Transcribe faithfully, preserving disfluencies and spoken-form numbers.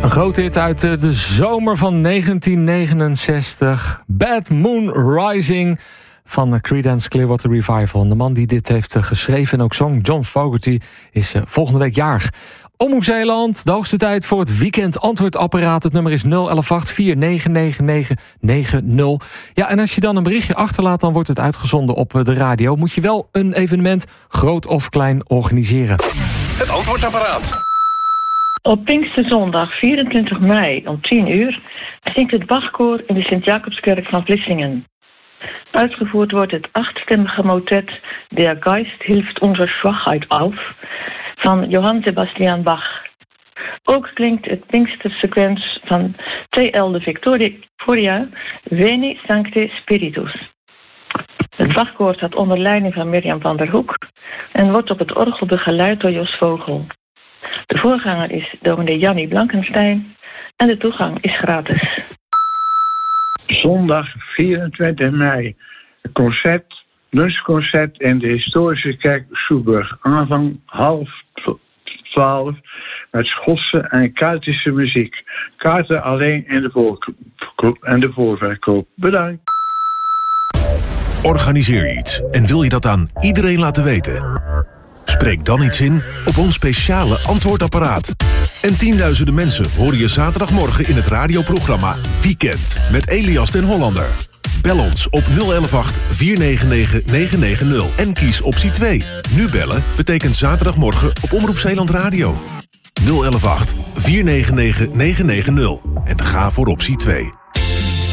Een grote hit uit de zomer van negentien negenenzestig. Bad Moon Rising van Creedence Clearwater Revival. En de man die dit heeft geschreven en ook zong, John Fogerty, is volgende week jarig. Omroep Zeeland, de hoogste tijd voor het weekend antwoordapparaat. Het nummer is nul elf acht vier negen negen negen negen nul. Ja, en als je dan een berichtje achterlaat, dan wordt het uitgezonden op de radio. Moet je wel een evenement, groot of klein, organiseren. Het antwoordapparaat. Op Pinksterzondag vierentwintig mei om tien uur zingt het Bachkoor in de Sint-Jacobskerk van Vlissingen. Uitgevoerd wordt het achtstemmige motet Der Geist hilft unserer Schwachheit auf van Johann Sebastian Bach. Ook klinkt het Pinkstersequens van T L de Victoria, Veni Sancte Spiritus. Het Bachkoor staat onder leiding van Mirjam van der Hoek en wordt op het orgel begeleid door Jos Vogel. De voorganger is dominee Jannie Blankenstein en de toegang is gratis. Zondag vierentwintig mei. Een concert, lunchconcert in de historische kerk Soeburg. Aanvang half twaalf met Schotse en Keltische muziek. Kaarten alleen in de voorverkoop. En de voorverkoop. Bedankt. Organiseer je iets en wil je dat aan iedereen laten weten? Spreek dan iets in op ons speciale antwoordapparaat. En tienduizenden mensen horen je zaterdagmorgen in het radioprogramma Weekend met Elias den Hollander. Bel ons op nul elf acht vier negen negen negen negen nul en kies optie twee. Nu bellen betekent zaterdagmorgen op Omroep Zeeland Radio. nul elf acht vier negen negen negen negen nul en ga voor optie twee.